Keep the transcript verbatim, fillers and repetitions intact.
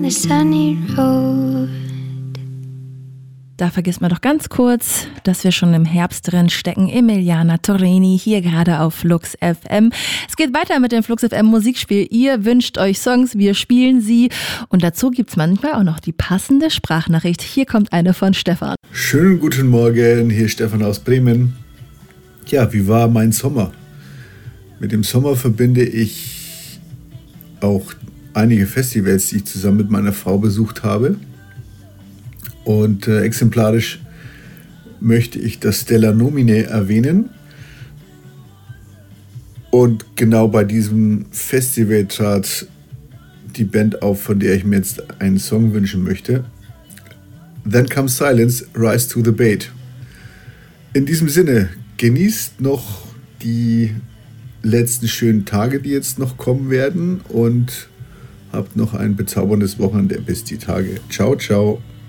a sunny road. Da vergisst man doch ganz kurz, dass wir schon im Herbst drin stecken. Emiliana Torrini hier gerade auf Flux F M. Es geht weiter mit dem Flux F M Musikspiel. Ihr wünscht euch Songs, wir spielen sie. Und dazu gibt's manchmal auch noch die passende Sprachnachricht. Hier kommt eine von Stefan. Schönen guten Morgen, hier ist Stefan aus Bremen. Ja, wie war mein Sommer? Mit dem Sommer verbinde ich auch einige Festivals, die ich zusammen mit meiner Frau besucht habe. Und äh, exemplarisch möchte ich das Stella Nomine erwähnen. Und genau bei diesem Festival trat die Band auf, von der ich mir jetzt einen Song wünschen möchte. Then Comes Silence, Rise to the Bait. In diesem Sinne, genießt noch die letzten schönen Tage, die jetzt noch kommen werden. Und habt noch ein bezauberndes Wochenende bis die Tage. Ciao, ciao.